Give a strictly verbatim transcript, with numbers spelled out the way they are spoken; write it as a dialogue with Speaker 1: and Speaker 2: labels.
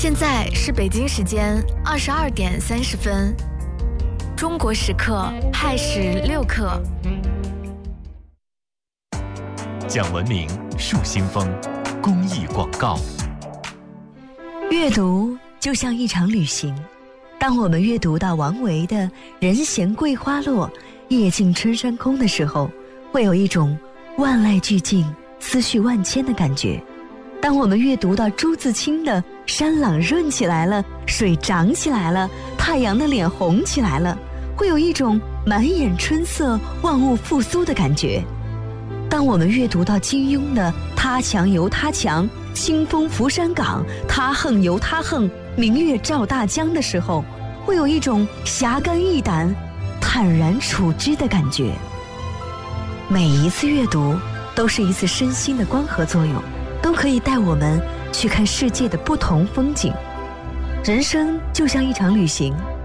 Speaker 1: 现在是北京时间二十二点三十分，中国时刻亥时六刻。
Speaker 2: 讲文明树新风，公益广告。
Speaker 3: 阅读就像一场旅行，当我们阅读到王维的“人闲桂花落，夜静春山空”的时候，会有一种万籁俱静、思绪万千的感觉。当我们阅读到朱自清的“山朗润起来了，水涨起来了，太阳的脸红起来了”，会有一种满眼春色、万物复苏的感觉。当我们阅读到金庸的“他强由他强，清风拂山岗，他横由他横，明月照大江”的时候，会有一种侠肝义胆、坦然处之的感觉。每一次阅读都是一次身心的光合作用，都可以带我们去看世界的不同风景。人生就像一场旅行，